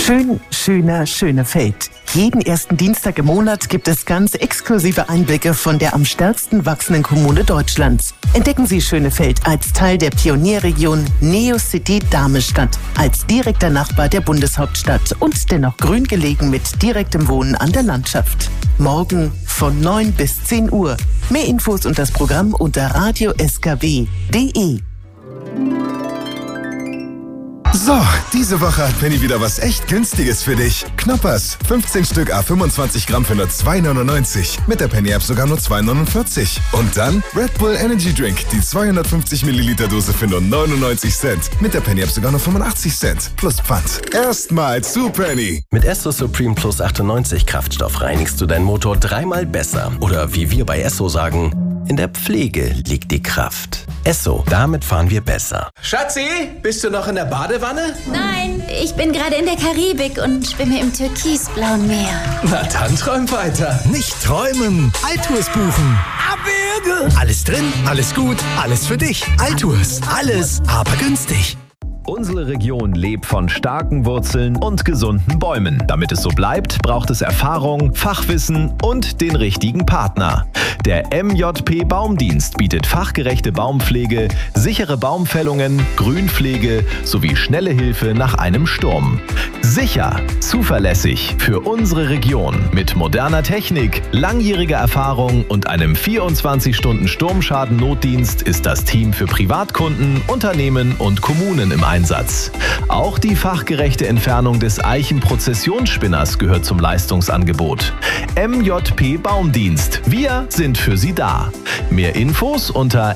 Schön, schöner, Schönefeld. Jeden ersten Dienstag im Monat gibt es ganz exklusive Einblicke von der am stärksten wachsenden Kommune Deutschlands. Entdecken Sie Schönefeld als Teil der Pionierregion Neocity Darmestadt, als direkter Nachbar der Bundeshauptstadt und dennoch grün gelegen mit direktem Wohnen an der Landschaft. Morgen von 9 bis 10 Uhr. Mehr Infos und das Programm unter radioskw.de. So, diese Woche hat Penny wieder was echt Günstiges für dich. Knoppers, 15 Stück A25 Gramm für nur 2,99. Mit der Penny App sogar nur 2,49. Und dann Red Bull Energy Drink, die 250 Milliliter Dose für nur 99 Cent. Mit der Penny App sogar nur 85 Cent. Plus Pfand. Erstmal zu Penny. Mit Esso Supreme Plus 98 Kraftstoff reinigst du deinen Motor dreimal besser. Oder wie wir bei Esso sagen, in der Pflege liegt die Kraft. Esso, damit fahren wir besser. Schatzi, bist du noch in der Badewanne? Nein, ich bin gerade in der Karibik und schwimme im türkisblauen Meer. Na dann träum weiter. Nicht träumen, Altours buchen. Abwürge. Alles drin, alles gut, alles für dich. Altours, alles, aber günstig. Unsere Region lebt von starken Wurzeln und gesunden Bäumen. Damit es so bleibt, braucht es Erfahrung, Fachwissen und den richtigen Partner. Der MJP Baumdienst bietet fachgerechte Baumpflege, sichere Baumfällungen, Grünpflege sowie schnelle Hilfe nach einem Sturm. Sicher, zuverlässig für unsere Region. Mit moderner Technik, langjähriger Erfahrung und einem 24-Stunden-Sturmschaden-Notdienst ist das Team für Privatkunden, Unternehmen und Kommunen im Einsatz. Auch die fachgerechte Entfernung des Eichenprozessionsspinners gehört zum Leistungsangebot. MJP Baumdienst. Wir sind für Sie da. Mehr Infos unter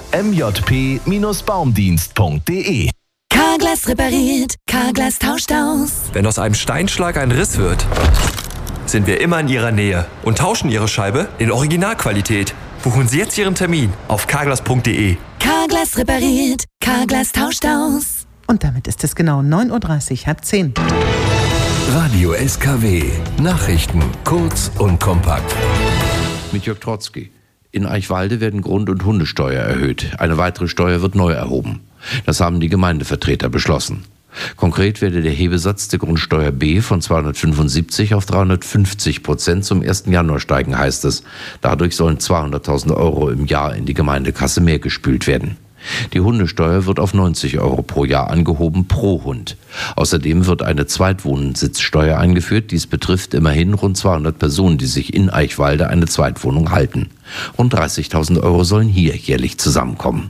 mjp-baumdienst.de. Carglass repariert, Carglass tauscht aus. Wenn aus einem Steinschlag ein Riss wird, sind wir immer in Ihrer Nähe und tauschen Ihre Scheibe in Originalqualität. Buchen Sie jetzt Ihren Termin auf carglass.de. Carglass repariert, Carglass tauscht aus. Und damit ist es genau 9:30 Uhr, halb 10. Radio SKW. Nachrichten kurz und kompakt. Mit Jörg Trotzki. In Eichwalde werden Grund- und Hundesteuer erhöht. Eine weitere Steuer wird neu erhoben. Das haben die Gemeindevertreter beschlossen. Konkret werde der Hebesatz der Grundsteuer B von 275 auf 350% zum 1. Januar steigen, heißt es. Dadurch sollen 200.000 Euro im Jahr in die Gemeindekasse mehr gespült werden. Die Hundesteuer wird auf 90 Euro pro Jahr angehoben pro Hund. Außerdem wird eine Zweitwohnsitzsteuer eingeführt. Dies betrifft immerhin rund 200 Personen, die sich in Eichwalde eine Zweitwohnung halten. Rund 30.000 Euro sollen hier jährlich zusammenkommen.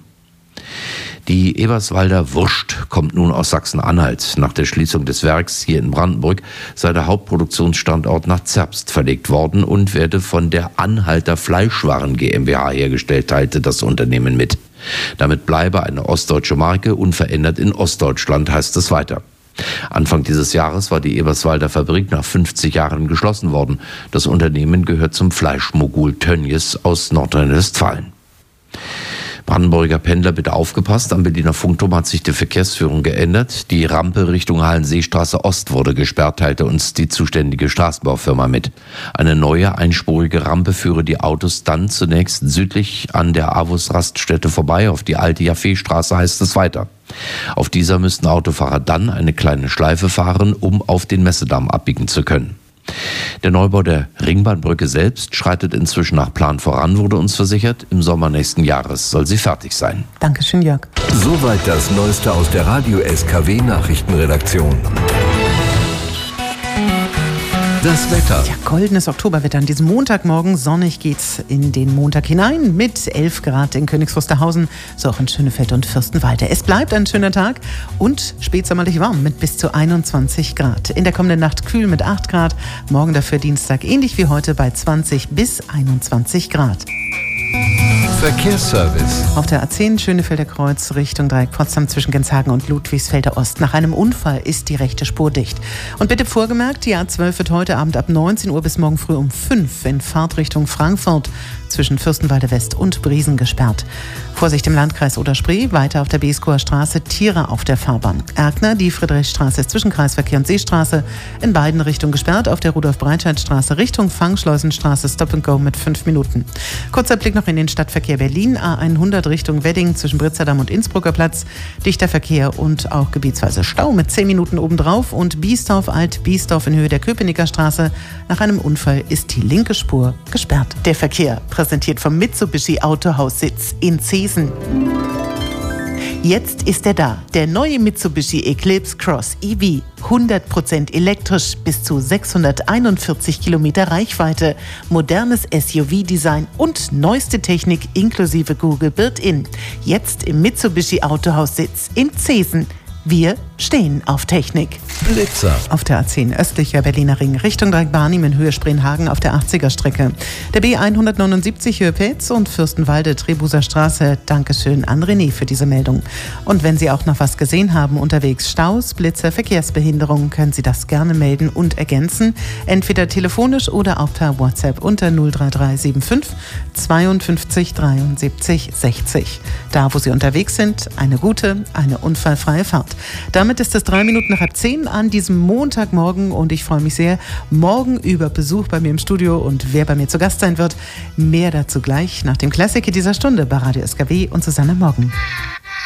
Die Eberswalder Wurst kommt nun aus Sachsen-Anhalt. Nach der Schließung des Werks hier in Brandenburg sei der Hauptproduktionsstandort nach Zerbst verlegt worden und werde von der Anhalter Fleischwaren GmbH hergestellt, teilte das Unternehmen mit. Damit bleibe eine ostdeutsche Marke unverändert in Ostdeutschland, heißt es weiter. Anfang dieses Jahres war die Eberswalder Fabrik nach 50 Jahren geschlossen worden. Das Unternehmen gehört zum Fleischmogul Tönnies aus Nordrhein-Westfalen. Brandenburger Pendler, bitte aufgepasst, am Berliner Funkturm hat sich die Verkehrsführung geändert. Die Rampe Richtung Hallenseestraße Ost wurde gesperrt, teilte uns die zuständige Straßenbaufirma mit. Eine neue einspurige Rampe führe die Autos dann zunächst südlich an der Avus-Raststätte vorbei, auf die alte Jaffe-Straße, heißt es weiter. Auf dieser müssten Autofahrer dann eine kleine Schleife fahren, um auf den Messedamm abbiegen zu können. Der Neubau der Ringbahnbrücke selbst schreitet inzwischen nach Plan voran, wurde uns versichert. Im Sommer nächsten Jahres soll sie fertig sein. Dankeschön, Jörg. Soweit das Neueste aus der Radio SKW Nachrichtenredaktion. Das Wetter. Ja, goldenes Oktoberwetter an diesem Montagmorgen. Sonnig geht's in den Montag hinein mit 11 Grad in Königs Wusterhausen, so auch in Schönefeld und Fürstenwalde. Es bleibt ein schöner Tag und spätsommerlich warm mit bis zu 21 Grad. In der kommenden Nacht kühl mit 8 Grad. Morgen dafür Dienstag ähnlich wie heute bei 20 bis 21 Grad. Verkehrsservice. Auf der A10 Schönefelder Kreuz Richtung Dreieck Potsdam zwischen Genshagen und Ludwigsfelder Ost. Nach einem Unfall ist die rechte Spur dicht. Und bitte vorgemerkt, die A12 wird heute Abend ab 19 Uhr bis morgen früh um 5 in Fahrtrichtung Frankfurt zwischen Fürstenwalde West und Briesen gesperrt. Vorsicht im Landkreis Oder-Spree, weiter auf der Beeskower Straße, Tiere auf der Fahrbahn. Erkner, die Friedrichstraße ist zwischen Kreisverkehr und Seestraße in beiden Richtungen gesperrt. Auf der Rudolf-Breitscheid-Straße Richtung Fangschleusenstraße Stop and Go mit 5 Minuten. Kurzer Blick noch in den Stadtverkehr. Verkehr Berlin, A100 Richtung Wedding zwischen Britzerdamm und Innsbrucker Platz. Dichter Verkehr und auch gebietsweise Stau mit 10 Minuten obendrauf. Und Biesdorf, Alt-Biesdorf in Höhe der Köpenicker Straße. Nach einem Unfall ist die linke Spur gesperrt. Der Verkehr präsentiert vom Mitsubishi Autohaussitz in Zeesen. Jetzt ist er da, der neue Mitsubishi Eclipse Cross EV. 100% elektrisch, bis zu 641 Kilometer Reichweite, modernes SUV-Design und neueste Technik inklusive Google Built-in. Jetzt im Mitsubishi Autohaussitz in Zeesen. Wir stehen auf Technik. Blitzer. Auf der A10 östlicher Berliner Ring Richtung Dreieck-Barnim in Höhe Spreenhagen auf der 80er-Strecke. Der B179 Höhe Pelz und Fürstenwalde Trebuser Straße. Dankeschön an René für diese Meldung. Und wenn Sie auch noch was gesehen haben unterwegs, Staus, Blitzer, Verkehrsbehinderungen, können Sie das gerne melden und ergänzen. Entweder telefonisch oder auch per WhatsApp unter 03375 52 73 60. Da, wo Sie unterwegs sind, eine gute, eine unfallfreie Fahrt. Damit ist es 3 Minuten nach halb 10 an diesem Montagmorgen und ich freue mich sehr, morgen über Besuch bei mir im Studio und wer bei mir zu Gast sein wird. Mehr dazu gleich nach dem Klassiker dieser Stunde bei Radio SKW und Susanne Morgen.